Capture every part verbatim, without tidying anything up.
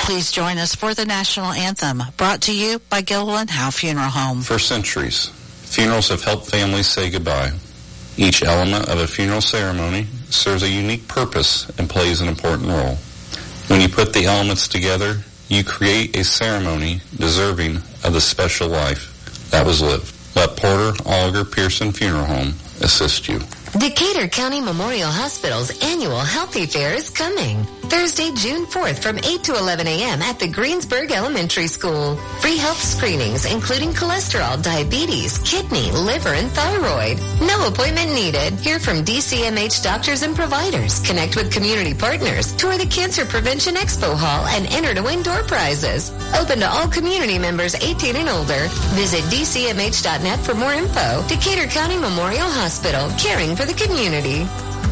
Please join us for the national anthem, brought to you by Gilliland Howe Funeral Home. For centuries, funerals have helped families say goodbye. Each element of a funeral ceremony serves a unique purpose and plays an important role. When you put the elements together, you create a ceremony deserving of the special life that was lived. Let Porter Oliver Pearson Funeral Home assist you. Decatur County Memorial Hospital's annual Healthy Fair is coming. Thursday, June fourth from eight to eleven a.m. at the Greensburg Elementary School. Free health screenings including cholesterol, diabetes, kidney, liver, and thyroid. No appointment needed. Hear from D C M H doctors and providers. Connect with community partners. Tour the Cancer Prevention Expo Hall and enter to win door prizes. Open to all community members eighteen and older. Visit d c m h dot net for more info. Decatur County Memorial Hospital, caring for the community.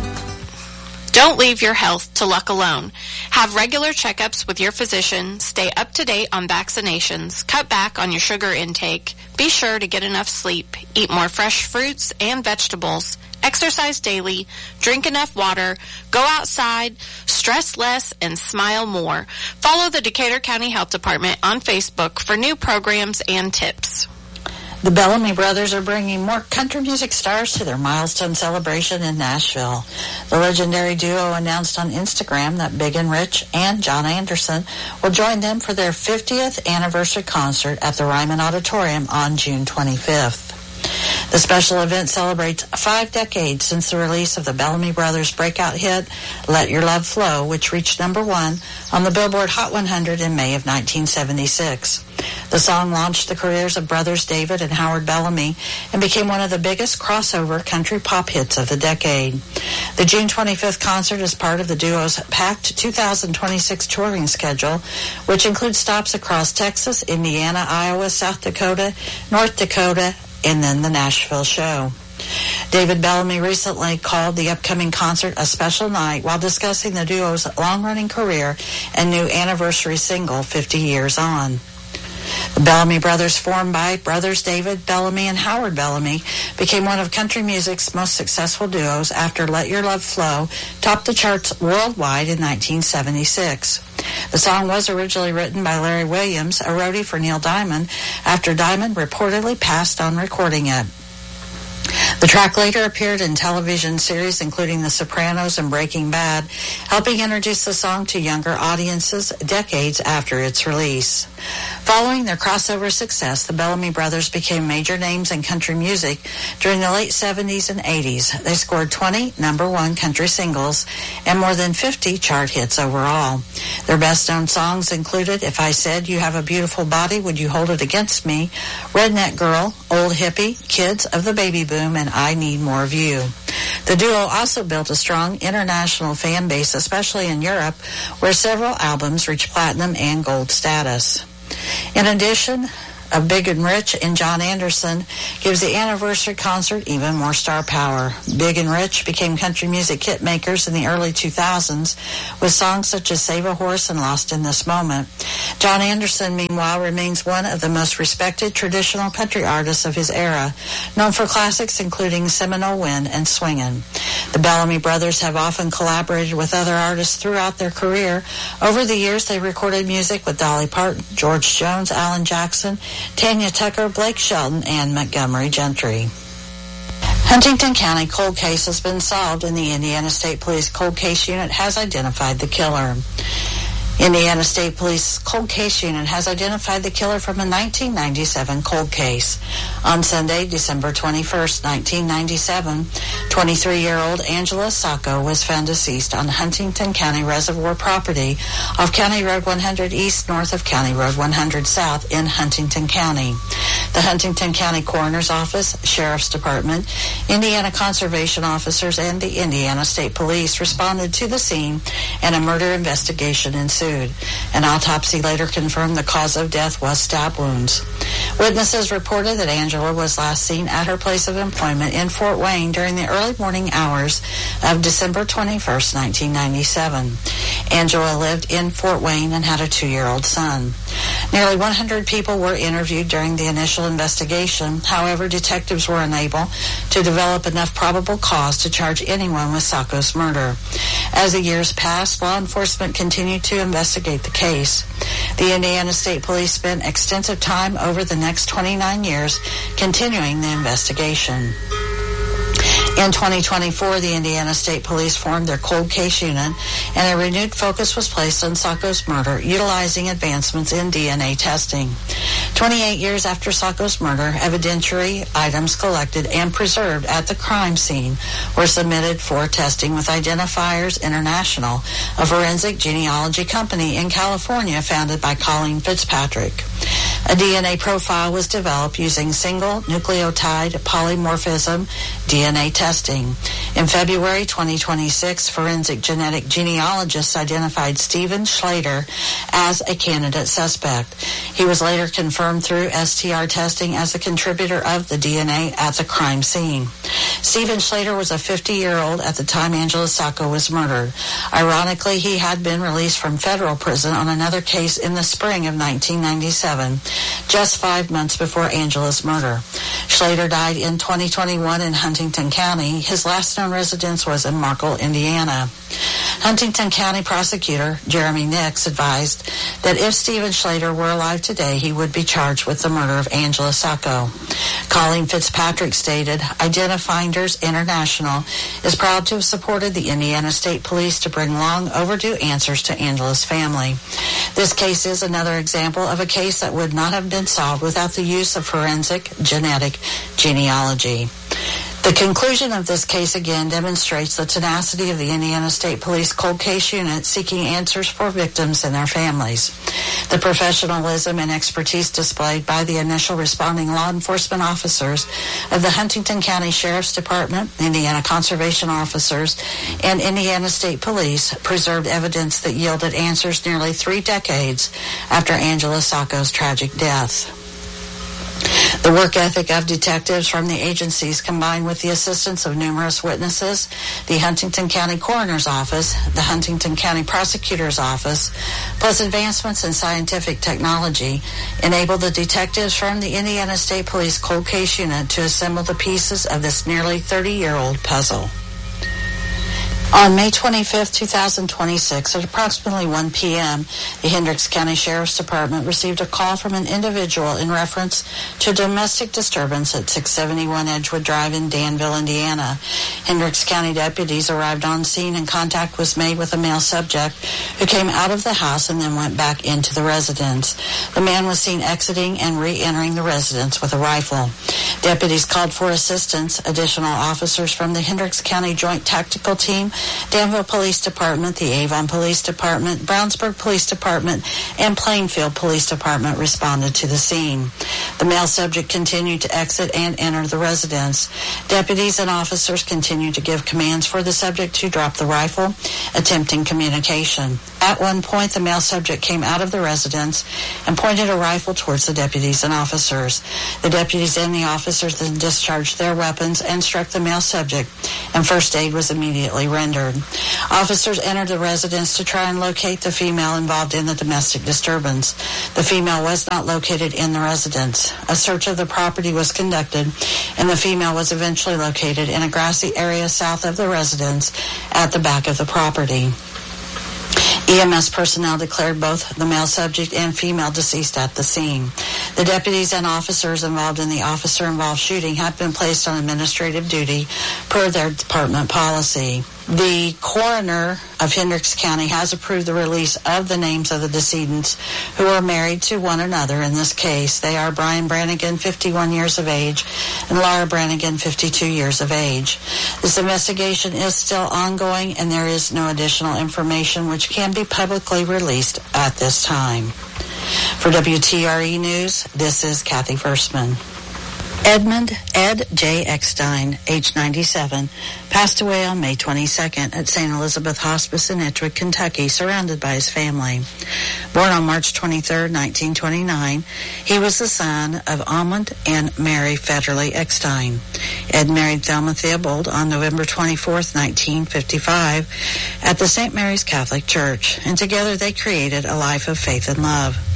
Don't leave your health to luck alone. Have regular checkups with your physician. Stay up to date on vaccinations. Cut back on your sugar intake. Be sure to get enough sleep. Eat more fresh fruits and vegetables. Exercise daily. Drink enough water. Go outside. Stress less and smile more. Follow the Decatur County Health Department on Facebook for new programs and tips. The Bellamy Brothers are bringing more country music stars to their milestone celebration in Nashville. The legendary duo announced on Instagram that Big and Rich and John Anderson will join them for their fiftieth anniversary concert at the Ryman Auditorium on June twenty-fifth. The special event celebrates five decades since the release of the Bellamy Brothers' breakout hit, Let Your Love Flow, which reached number one on the Billboard Hot one hundred in May of nineteen seventy-six. The song launched the careers of brothers David and Howard Bellamy and became one of the biggest crossover country pop hits of the decade. The June twenty-fifth concert is part of the duo's packed two thousand twenty-six touring schedule, which includes stops across Texas, Indiana, Iowa, South Dakota, North Dakota, and then the Nashville show. David Bellamy recently called the upcoming concert a special night while discussing the duo's long-running career and new anniversary single, fifty years on. The Bellamy Brothers, formed by brothers David Bellamy and Howard Bellamy, became one of country music's most successful duos after Let Your Love Flow topped the charts worldwide in nineteen seventy-six. The song was originally written by Larry Williams, a roadie for Neil Diamond, after Diamond reportedly passed on recording it. The track later appeared in television series including The Sopranos and Breaking Bad, helping introduce the song to younger audiences decades after its release. Following their crossover success, the Bellamy Brothers became major names in country music during the late seventies and eighties. They scored twenty number one country singles and more than fifty chart hits overall. Their best-known songs included If I Said You Have a Beautiful Body, Would You Hold It Against Me?, Redneck Girl, Old Hippie, Kids of the Baby Boom, and I Need More of You. The duo also built a strong international fan base, especially in Europe, where several albums reached platinum and gold status. In addition of Big and Rich and John Anderson gives the anniversary concert even more star power. Big and Rich became country music hit makers in the early two thousands with songs such as Save a Horse and Lost in This Moment. John Anderson, meanwhile, remains one of the most respected traditional country artists of his era, known for classics including Seminole Wind and Swingin'. The Bellamy Brothers have often collaborated with other artists throughout their career. Over the years, they recorded music with Dolly Parton, George Jones, Alan Jackson, Tanya Tucker, Blake Shelton, and Montgomery Gentry. Huntington County cold case has been solved, and the Indiana State Police Cold Case Unit has identified the killer. Indiana State Police Cold Case Unit has identified the killer from a nineteen ninety-seven cold case. On Sunday, December twenty-first, nineteen ninety-seven, twenty-three-year-old Angela Sacco was found deceased on Huntington County Reservoir property off County Road one hundred East, north of County Road one hundred South in Huntington County. The Huntington County Coroner's Office, Sheriff's Department, Indiana Conservation Officers, and the Indiana State Police responded to the scene, and a murder investigation ensued. An autopsy later confirmed the cause of death was stab wounds. Witnesses reported that Angela was last seen at her place of employment in Fort Wayne during the early morning hours of December twenty-first, nineteen ninety-seven. Angela lived in Fort Wayne and had a two-year-old son. Nearly one hundred people were interviewed during the initial investigation. However, detectives were unable to develop enough probable cause to charge anyone with Sacco's murder. As the years passed, law enforcement continued to investigate the case. The Indiana State Police spent extensive time over the next twenty-nine years continuing the investigation. In twenty twenty-four, the Indiana State Police formed their cold case unit, and a renewed focus was placed on Sacco's murder, utilizing advancements in D N A testing. twenty-eight years after Sacco's murder, evidentiary items collected and preserved at the crime scene were submitted for testing with Identifiers International, a forensic genealogy company in California founded by Colleen Fitzpatrick. A D N A profile was developed using single nucleotide polymorphism D N A testing. In February twenty twenty-six, forensic genetic genealogists identified Stephen Schlater as a candidate suspect. He was later confirmed through S T R testing as a contributor of the D N A at the crime scene. Stephen Schlater was a fifty-year-old at the time Angela Sacco was murdered. Ironically, he had been released from federal prison on another case in the spring of nineteen ninety-seven, just five months before Angela's murder. Schlater died in twenty twenty-one in Huntington County. His last known residence was in Markle, Indiana. Huntington County prosecutor Jeremy Nix advised that if Stephen Schlater were alive today, he would be charged with the murder of Angela Sacco. Colleen Fitzpatrick stated, Identifinders International is proud to have supported the Indiana State Police to bring long overdue answers to Angela's family. This case is another example of a case that would not have been solved without the use of forensic genetic genealogy. The conclusion of this case again demonstrates the tenacity of the Indiana State Police Cold Case Unit seeking answers for victims and their families. The professionalism and expertise displayed by the initial responding law enforcement officers of the Huntington County Sheriff's Department, Indiana Conservation Officers, and Indiana State Police preserved evidence that yielded answers nearly three decades after Angela Sacco's tragic death. The work ethic of detectives from the agencies, combined with the assistance of numerous witnesses, the Huntington County Coroner's Office, the Huntington County Prosecutor's Office, plus advancements in scientific technology, enabled the detectives from the Indiana State Police Cold Case Unit to assemble the pieces of this nearly thirty-year-old puzzle. On May twenty-fifth, two thousand twenty-six, at approximately one p.m., the Hendricks County Sheriff's Department received a call from an individual in reference to domestic disturbance at six seventy-one Edgewood Drive in Danville, Indiana. Hendricks County deputies arrived on scene and contact was made with a male subject who came out of the house and then went back into the residence. The man was seen exiting and re-entering the residence with a rifle. Deputies called for assistance. Additional officers from the Hendricks County Joint Tactical Team, Danville Police Department, the Avon Police Department, Brownsburg Police Department, and Plainfield Police Department responded to the scene. The male subject continued to exit and enter the residence. Deputies and officers continued to give commands for the subject to drop the rifle, attempting communication. At one point, the male subject came out of the residence and pointed a rifle towards the deputies and officers. The deputies and the officers then discharged their weapons and struck the male subject, and first aid was immediately rendered. Officers entered the residence to try and locate the female involved in the domestic disturbance. The female was not located in the residence. A search of the property was conducted, and the female was eventually located in a grassy area south of the residence at the back of the property. E M S personnel declared both the male subject and female deceased at the scene. The deputies and officers involved in the officer-involved shooting have been placed on administrative duty per their department policy. The coroner of Hendricks County has approved the release of the names of the decedents who are married to one another in this case. They are Brian Brannigan, fifty-one years of age, and Laura Brannigan, fifty-two years of age. This investigation is still ongoing, and there is no additional information which can be publicly released at this time. For W T R E News, this is Kathy Versman. Edmund Ed J. Eckstein, age ninety-seven, passed away on May twenty-second at Saint Elizabeth Hospice in Ettrick, Kentucky, surrounded by his family. Born on March twenty-third, nineteen twenty-nine, he was the son of Almond and Mary Federley Eckstein. Ed married Thelma Theobald on November twenty-fourth, nineteen fifty-five, at the Saint Mary's Catholic Church, and together they created a life of faith and love.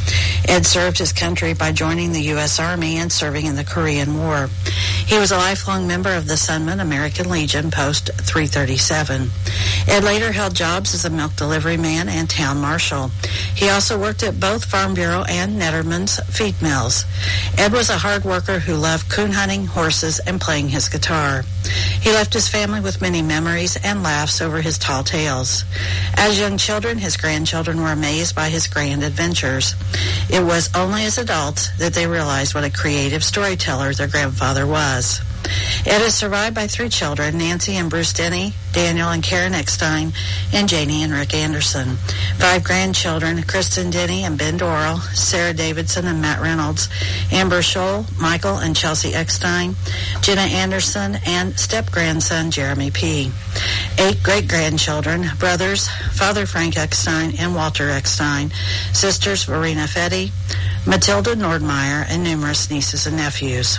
Ed served his country by joining the U S Army and serving in the Korean War. He was a lifelong member of the Sunman American Legion, Post three thirty-seven. Ed later held jobs as a milk delivery man and town marshal. He also worked at both Farm Bureau and Netterman's feed mills. Ed was a hard worker who loved coon hunting, horses, and playing his guitar. He left his family with many memories and laughs over his tall tales. As young children, his grandchildren were amazed by his grand adventures. It was only as adults that they realized what a creative storyteller their grandfather was. Ed is survived by three children, Nancy and Bruce Denny, Daniel and Karen Eckstein, and Janie and Rick Anderson. Five grandchildren, Kristen Denny and Ben Doral, Sarah Davidson and Matt Reynolds, Amber Scholl, Michael and Chelsea Eckstein, Jenna Anderson, and step-grandson Jeremy P. Eight great-grandchildren, brothers, Father Frank Eckstein and Walter Eckstein, sisters Verena Fetty, Matilda Nordmeyer, and numerous nieces and nephews.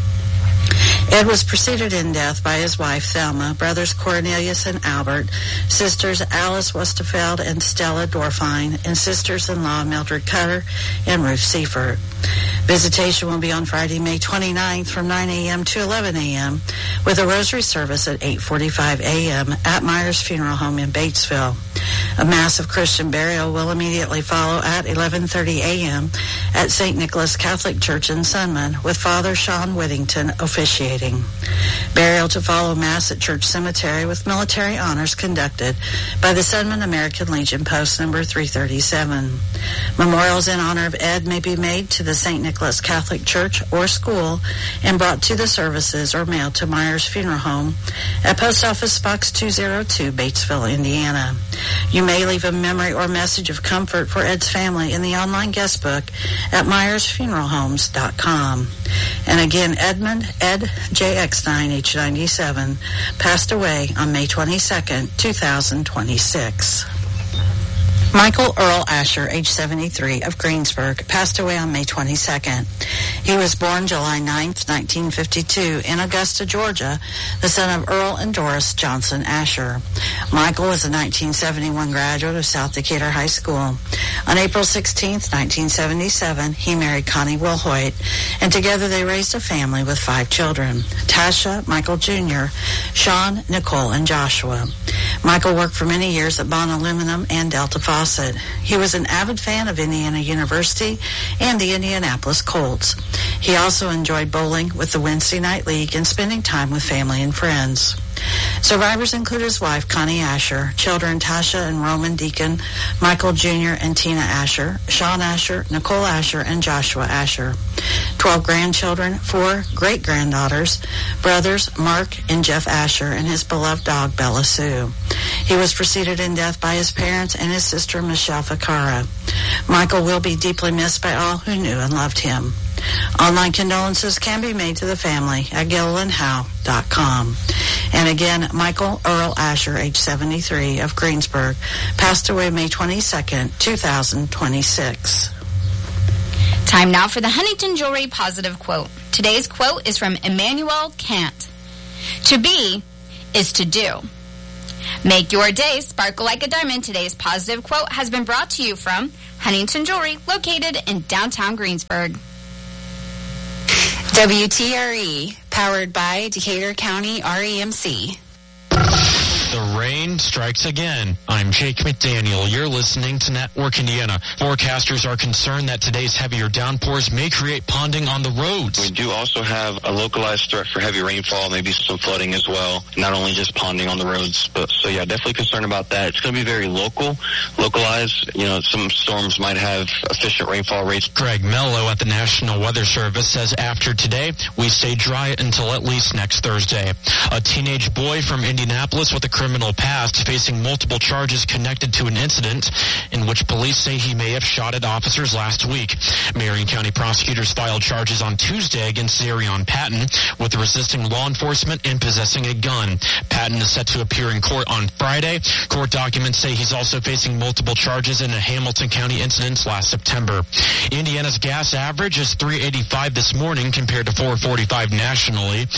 Ed was preceded in death by his wife, Thelma, brothers Cornelius and Albert, sisters Alice Westerfeld and Stella Dorfine, and sisters-in-law Mildred Cutter and Ruth Seifert. Visitation will be on Friday, May twenty-ninth from nine a.m. to eleven a.m. with a rosary service at eight forty-five a.m. at Myers Funeral Home in Batesville. A mass of Christian burial will immediately follow at eleven thirty a.m. at Saint Nicholas Catholic Church in Sunman with Father Sean Whittington officiating. Burial to follow Mass at Church Cemetery with military honors conducted by the Sunman American Legion Post number three thirty-seven. Memorials in honor of Ed may be made to the Saint Nicholas Catholic Church or School and brought to the services or mailed to Myers Funeral Home at Post Office Box two oh two, Batesville, Indiana. You may leave a memory or message of comfort for Ed's family in the online guest book at myers funeral homes dot com. And again, Edmund Ed J. Eckstein, age ninety-seven, passed away on May twenty-second, two thousand twenty-six. Michael Earl Asher, age seventy-three, of Greensburg, passed away on May twenty-second. He was born July ninth, nineteen fifty-two, in Augusta, Georgia, the son of Earl and Doris Johnson Asher. Michael was a nineteen seventy-one graduate of South Decatur High School. On April sixteenth, nineteen seventy-seven, he married Connie Wilhoit, and together they raised a family with five children: Tasha, Michael Junior, Sean, Nicole, and Joshua. Michael worked for many years at Bond Aluminum and Delta Faucet. He was an avid fan of Indiana University and the Indianapolis Colts. He also enjoyed bowling with the Wednesday Night League and spending time with family and friends. Survivors include his wife, Connie Asher, children Tasha and Roman Deacon, Michael Junior and Tina Asher, Sean Asher, Nicole Asher, and Joshua Asher. Twelve grandchildren, four great-granddaughters, brothers Mark and Jeff Asher, and his beloved dog, Bella Sue. He was preceded in death by his parents and his sister, Michelle Ficara. Michael will be deeply missed by all who knew and loved him. Online condolences can be made to the family at gilliland howe dot com. And again, Michael Earl Asher, age seventy-three, of Greensburg, passed away May twenty-second, two thousand twenty-six. Time now for the Huntington Jewelry Positive Quote. Today's quote is from Immanuel Kant. To be is to do. Make your day sparkle like a diamond. Today's positive quote has been brought to you from Huntington Jewelry, located in downtown Greensburg. W T R E, powered by Decatur County R E M C. The rain strikes again. I'm Jake McDaniel. You're listening to Network Indiana. Forecasters are concerned that today's heavier downpours may create ponding on the roads. We do also have a localized threat for heavy rainfall, maybe some flooding as well. Not only just ponding on the roads, but so yeah, definitely concerned about that. It's going to be very local, localized. You know, some storms might have efficient rainfall rates. Greg Mello at the National Weather Service says after today, we stay dry until at least next Thursday. A teenage boy from Indianapolis with a criminal past facing multiple charges connected to an incident in which police say he may have shot at officers last week. Marion County prosecutors filed charges on Tuesday against Zarion Patton with resisting law enforcement and possessing a gun. Patton is set to appear in court on Friday. Court documents say he's also facing multiple charges in a Hamilton County incident last September. Indiana's gas average is three eighty-five this morning compared to four forty-five nationally.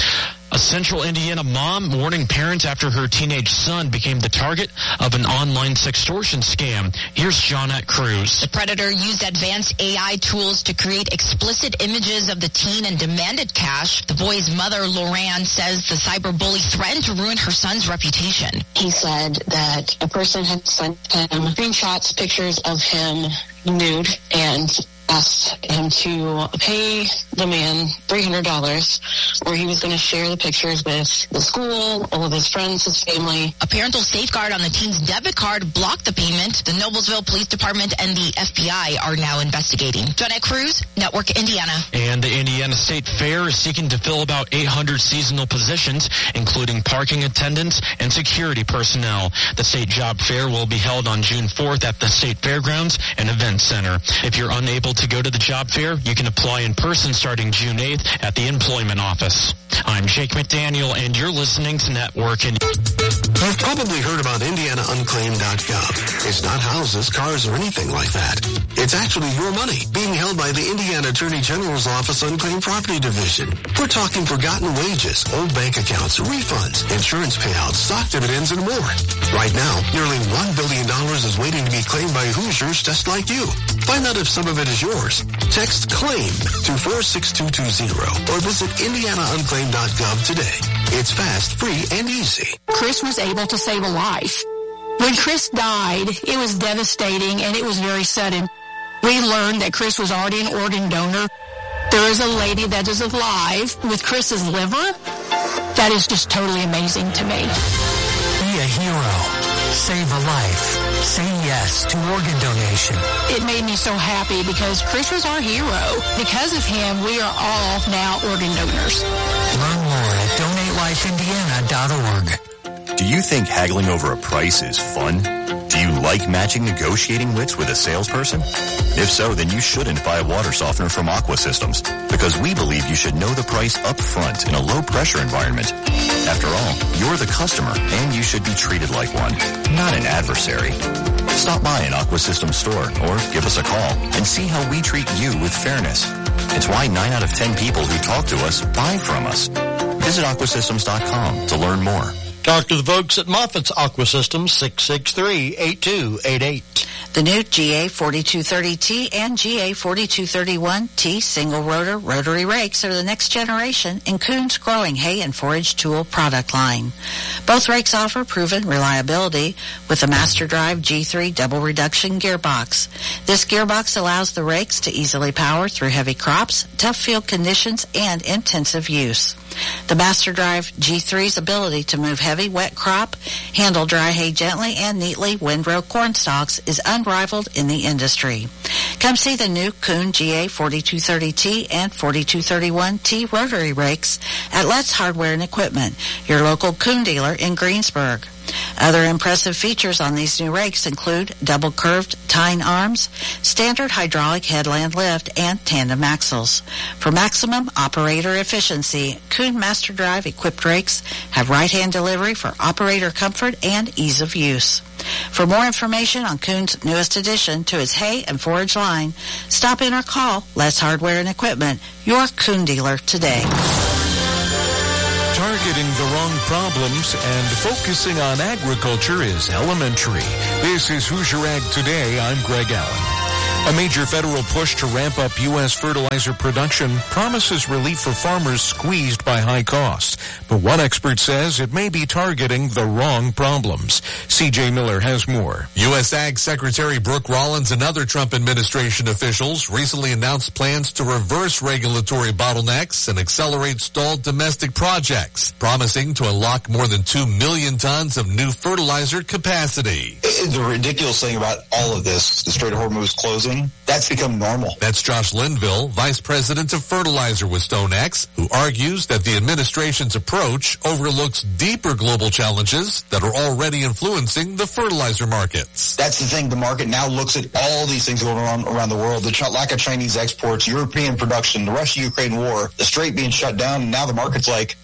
A Central Indiana mom warning parents after her teenage son became the target of an online sextortion scam. Here's Johnette Cruz. The predator used advanced A I tools to create explicit images of the teen and demanded cash. The boy's mother, Loran, says the cyber bully threatened to ruin her son's reputation. He said that a person had sent him screenshots, pictures of him nude, and asked him to pay the man three hundred dollars, or he was going to share the pictures with the school, all of his friends, his family. A parental safeguard on the teen's debit card blocked the payment. The Noblesville Police Department and the F B I are now investigating. Johnette Cruz, Network Indiana. And the Indiana State Fair is seeking to fill about eight hundred seasonal positions, including parking attendants and security personnel. The state job fair will be held on June fourth at the State Fairgrounds and Event Center. If you're unable to to go to the job fair, you can apply in person starting June eighth at the employment office. I'm Jake McDaniel, and you're listening to Network Indiana. You've probably heard about Indiana Unclaimed dot gov. It's not houses, cars, or anything like that. It's actually your money being held by the Indiana Attorney General's Office Unclaimed Property Division. We're talking forgotten wages, old bank accounts, refunds, insurance payouts, stock dividends, and more. Right now, nearly one billion dollars is waiting to be claimed by Hoosiers just like you. Find out if some of it is yours. Text CLAIM to four six two two zero or visit Indiana Unclaimed dot gov today. It's fast, free, and easy. Chris was able to save a life. When Chris died, it was devastating and it was very sudden. We learned that Chris was already an organ donor. There is a lady that is alive with Chris's liver. That is just totally amazing to me. Be a hero. Save a life. Say yes to organ donation. It made me so happy because Chris was our hero. Because of him, we are all now organ donors. Learn more at donate life indiana dot org. Do you think haggling over a price is fun? Do you like matching negotiating wits with a salesperson? If so, then you shouldn't buy a water softener from Aqua Systems, because we believe you should know the price up front in a low-pressure environment. After all, you're the customer, and you should be treated like one, not an adversary. Stop by an Aqua Systems store or give us a call and see how we treat you with fairness. It's why nine out of ten people who talk to us buy from us. Visit aqua systems dot com to learn more. Talk to the folks at Moffitt's Aqua Systems, six six three, eight two eight eight. The new G A forty-two thirty T and G A forty-two thirty-one T single-rotor rotary rakes are the next generation in Kuhn's growing hay and forage tool product line. Both rakes offer proven reliability with a Master Drive G three double reduction gearbox. This gearbox allows the rakes to easily power through heavy crops, tough field conditions, and intensive use. The Master Drive G three's ability to move heavy, wet crop, handle dry hay gently, and neatly windrow corn stalks is unrivaled in the industry. Come see the new Kuhn G A forty-two thirty T and forty-two thirty-one T rotary rakes at Let's Hardware and Equipment, your local Kuhn dealer in Greensburg. Other impressive features on these new rakes include double curved tine arms, standard hydraulic headland lift, and tandem axles. For maximum operator efficiency, Kuhn Master Drive equipped rakes have right-hand delivery for operator comfort and ease of use. For more information on Kuhn's newest addition to its hay and forage line, stop in or call Let's Hardware and Equipment, your Kuhn dealer today. Targeting the wrong problems and focusing on agriculture is elementary. This is Hoosier Ag Today. I'm Greg Allen. A major federal push to ramp up U S fertilizer production promises relief for farmers squeezed by high costs. But one expert says it may be targeting the wrong problems. C J Miller has more. U S Ag Secretary Brooke Rollins and other Trump administration officials recently announced plans to reverse regulatory bottlenecks and accelerate stalled domestic projects, promising to unlock more than two million tons of new fertilizer capacity. The ridiculous thing about all of this, the Strait of Hormuz closing, that's become normal. That's Josh Linville, Vice President of Fertilizer with StoneX, who argues that the administration's approach overlooks deeper global challenges that are already influencing the fertilizer markets. That's the thing. The market now looks at all these things going on around the world, the ch- lack of Chinese exports, European production, the Russia-Ukraine war, the Strait being shut down, and now the market's like,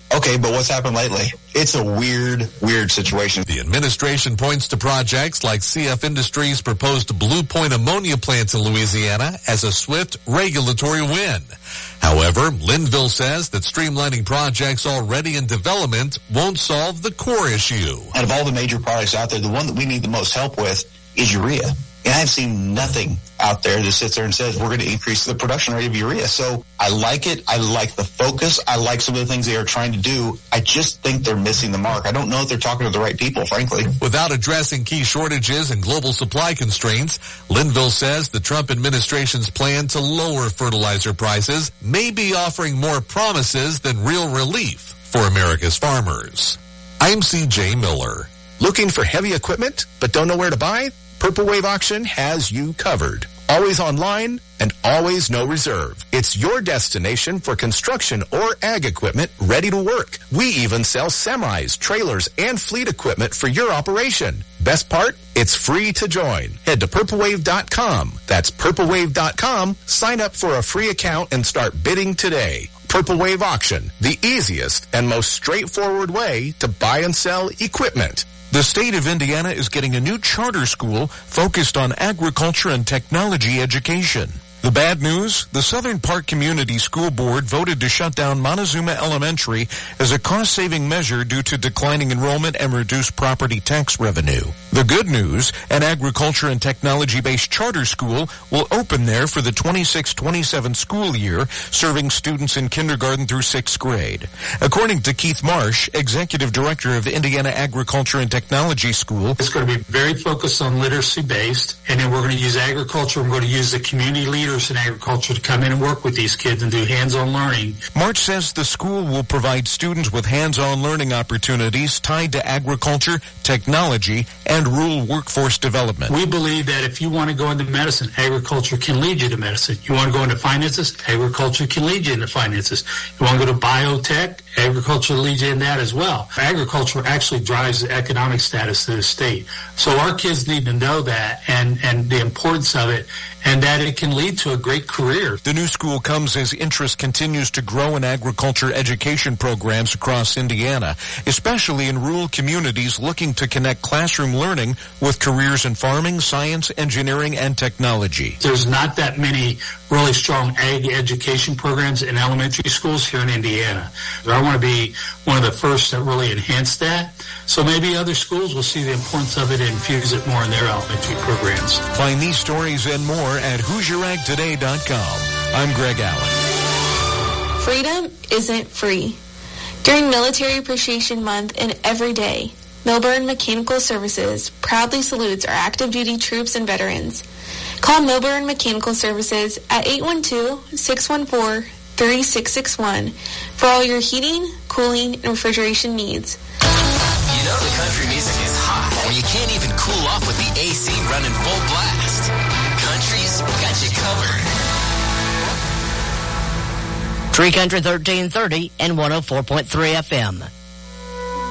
Okay, but what's happened lately? It's a weird, weird situation. The administration points to projects like C F Industries' proposed Blue Point ammonia plant in Louisiana as a swift regulatory win. However, Linville says that streamlining projects already in development won't solve the core issue. Out of all the major products out there, the one that we need the most help with is urea. And I've seen nothing out there that sits there and says we're going to increase the production rate of urea. So I like it. I like the focus. I like some of the things they are trying to do. I just think they're missing the mark. I don't know if they're talking to the right people, frankly. Without addressing key shortages and global supply constraints, Linville says the Trump administration's plan to lower fertilizer prices may be offering more promises than real relief for America's farmers. I'm C J Miller. Looking for heavy equipment but don't know where to buy? Purple Wave Auction has you covered. Always online and always no reserve. It's your destination for construction or ag equipment ready to work. We even sell semis, trailers, and fleet equipment for your operation. Best part? It's free to join. Head to purple wave dot com. That's purple wave dot com. Sign up for a free account and start bidding today. Purple Wave Auction, the easiest and most straightforward way to buy and sell equipment. The state of Indiana is getting a new charter school focused on agriculture and technology education. The bad news? The Southern Park Community School Board voted to shut down Montezuma Elementary as a cost-saving measure due to declining enrollment and reduced property tax revenue. The good news? An agriculture and technology-based charter school will open there for the twenty-six twenty-seven school year, serving students in kindergarten through sixth grade. According to Keith Marsh, Executive Director of Indiana Agriculture and Technology School, it's going to be very focused on literacy-based, and then we're going to use agriculture, we're going to use the community leaders in agriculture to come in and work with these kids and do hands-on learning. March says the school will provide students with hands-on learning opportunities tied to agriculture, technology, and rural workforce development. We believe that if you want to go into medicine, agriculture can lead you to medicine. You want to go into finances, agriculture can lead you into finances. You want to go to biotech, agriculture leads you in that as well. Agriculture actually drives the economic status of the state. So our kids need to know that and, and the importance of it, and that it can lead to a great career. The new school comes as interest continues to grow in agriculture education programs across Indiana, especially in rural communities looking to connect classroom learning with careers in farming, science, engineering, and technology. There's not that many really strong ag education programs in elementary schools here in Indiana. I want to be one of the first that really enhance that. So maybe other schools will see the importance of it and infuse it more in their elementary programs. Find these stories and more at hoosier ag today dot com. I'm Greg Allen. Freedom isn't free. During Military Appreciation Month and every day, Milburn Mechanical Services proudly salutes our active duty troops and veterans. Call Milburn Mechanical Services at eight one two, six one four, three six six one for all your heating, cooling, and refrigeration needs. You know the country music is hot when you can't even cool off with the A C running full blast. Country's got you covered. Tree Country thirteen thirty and one oh four point three F M.